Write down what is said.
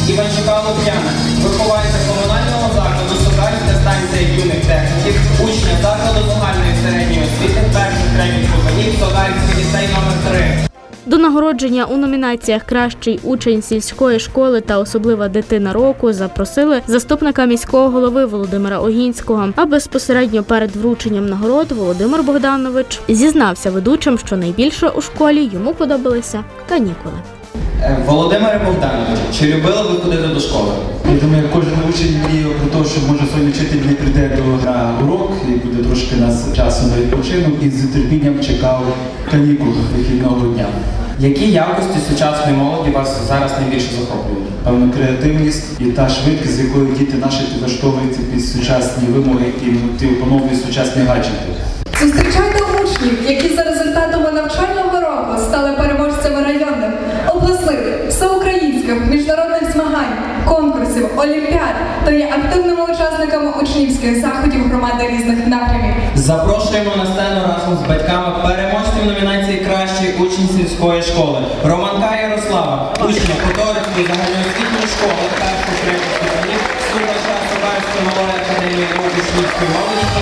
Іванчука Лук'яна, вихованця комунального закладу Сокальська станція юних техніків, учня закладу загальної середньої освіти перших-третіх ступенів Сокальський ліцей номер 3. До нагородження у номінаціях «Кращий учень сільської школи» та «Особлива дитина року» запросили заступника міського голови Володимира Огінського. А безпосередньо перед врученням нагород Володимир Богданович зізнався ведучим, що найбільше у школі йому подобалися канікули. Володимире Богдановичу, чи любили ви ходити до школи? Я думаю, кожен учень мріяв про те, що може сьогодні вчитель не прийде на урок і буде трошки нас часу на відпочинок і з нетерпінням чекав канікул вихідного дня. Які якості сучасної молоді вас зараз найбільше захоплюють? Певно, креативність і та швидкість, з якою діти наші підлаштовуються під сучасні вимоги і опановують сучасні гаджети. Зустрічайте учнів, які за результатами навчального року стали переможцями районних, обласних, всеукраїнських, міжнародних змагань, конкурсів, олімпіад та є активними учасниками учнівських заходів громади різних напрямів. Запрошуємо на сцену разом з батьками переможців номінації «Кращий учень сільської школи» Романка Ярослава, учня Которівської загальноосвітньої школи перших-третіх ступенів, слухача Сокальської малої академії наук учнівської молоді